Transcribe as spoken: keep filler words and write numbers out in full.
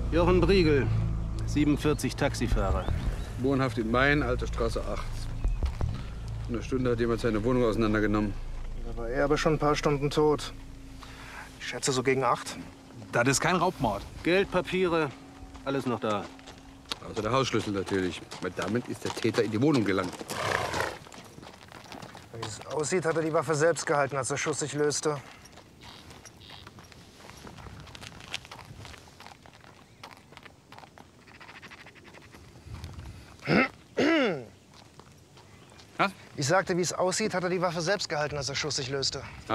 Jochen Briegel, siebenundvierzig, Taxifahrer. Wohnhaft in Main, Alte Straße acht. In einer Stunde hat jemand seine Wohnung auseinandergenommen. Da war er aber schon ein paar Stunden tot. Ich schätze so gegen acht. Das ist kein Raubmord. Geld, Papiere, alles noch da. Außer der Hausschlüssel natürlich. Weil damit ist der Täter in die Wohnung gelangt. Wie es aussieht, hat er die Waffe selbst gehalten, als der Schuss sich löste. Was? Ich sagte, wie es aussieht, hat er die Waffe selbst gehalten, als der Schuss sich löste.